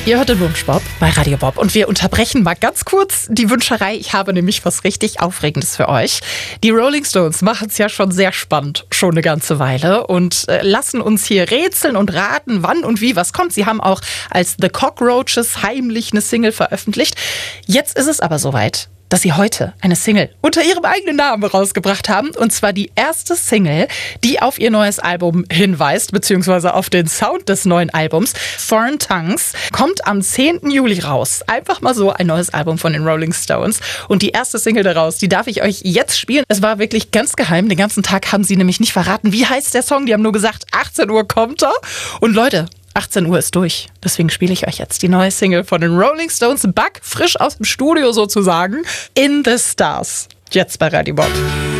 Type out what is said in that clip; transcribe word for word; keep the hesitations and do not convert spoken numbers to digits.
Ihr hört den Wunschbob bei Radio Bob und wir unterbrechen mal ganz kurz die Wünscherei. Ich habe nämlich was richtig Aufregendes für euch. Die Rolling Stones machen es ja schon sehr spannend, schon eine ganze Weile und äh, lassen uns hier rätseln und raten, wann und wie was kommt. Sie haben auch als The Cockroaches heimlich eine Single veröffentlicht. Jetzt ist es aber soweit, dass sie heute eine Single unter ihrem eigenen Namen rausgebracht haben. Und zwar die erste Single, die auf ihr neues Album hinweist, beziehungsweise auf den Sound des neuen Albums. Foreign Tongues kommt am zehnten Juli raus. Einfach mal so ein neues Album von den Rolling Stones. Und die erste Single daraus, die darf ich euch jetzt spielen. Es war wirklich ganz geheim. Den ganzen Tag haben sie nämlich nicht verraten, wie heißt der Song. Die haben nur gesagt, achtzehn Uhr kommt er. Und Leute, achtzehn Uhr ist durch. Deswegen spiele ich euch jetzt die neue Single von den Rolling Stones, backfrisch aus dem Studio sozusagen, In the Stars. Jetzt bei Radio Bob.